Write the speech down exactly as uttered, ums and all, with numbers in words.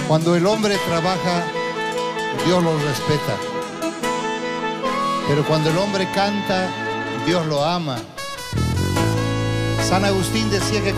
Cuando el hombre trabaja, Dios lo respeta. Pero cuando el hombre canta, Dios lo ama. San Agustín decía que